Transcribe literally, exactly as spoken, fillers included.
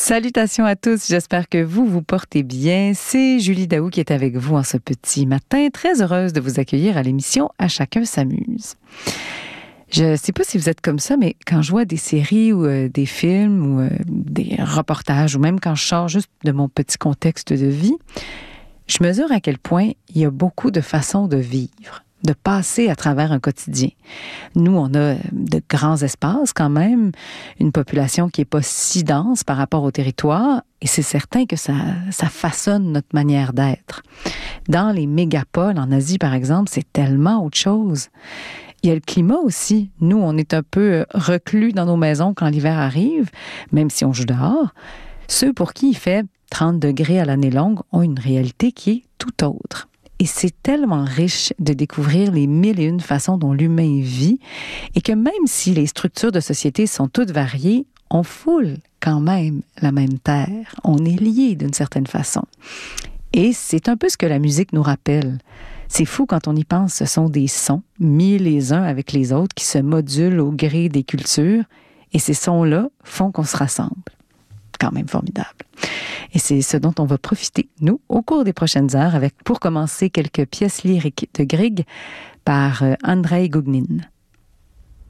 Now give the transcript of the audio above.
Salutations à tous, j'espère que vous vous portez bien. C'est Julie Daou qui est avec vous en ce petit matin. Très heureuse de vous accueillir à l'émission « À chacun s'amuse ». Je ne sais pas si vous êtes comme ça, mais quand je vois des séries ou euh, des films ou euh, des reportages, ou même quand je sors juste de mon petit contexte de vie, je mesure à quel point il y a beaucoup de façons de vivre, de passer à travers un quotidien. Nous, on a de grands espaces quand même, une population qui n'est pas si dense par rapport au territoire, et c'est certain que ça, ça façonne notre manière d'être. Dans les mégapoles, en Asie par exemple, c'est tellement autre chose. Il y a le climat aussi. Nous, on est un peu reclus dans nos maisons quand l'hiver arrive, même si on joue dehors. Ceux pour qui il fait trente degrés à l'année longue ont une réalité qui est tout autre. Et c'est tellement riche de découvrir les mille et une façons dont l'humain vit et que même si les structures de société sont toutes variées, on foule quand même la même terre. On est liés d'une certaine façon. Et c'est un peu ce que la musique nous rappelle. C'est fou quand on y pense, ce sont des sons mis les uns avec les autres qui se modulent au gré des cultures et ces sons-là font qu'on se rassemble. Quand même formidable. Et c'est ce dont on va profiter, nous, au cours des prochaines heures, avec, pour commencer, quelques pièces lyriques de Grieg par Andrei Gougnin.